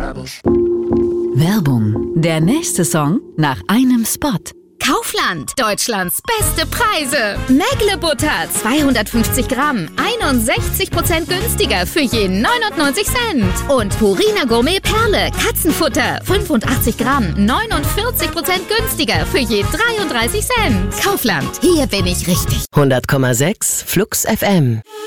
Werbung. Der nächste Song nach einem Spot. Kaufland, Deutschlands beste Preise. Mägle-Butter, 250 Gramm, 61% günstiger für je 99 Cent. Und Purina Gourmet Perle, Katzenfutter, 85 Gramm, 49% günstiger für je 33 Cent. Kaufland, hier bin ich richtig. 100,6 Flux FM.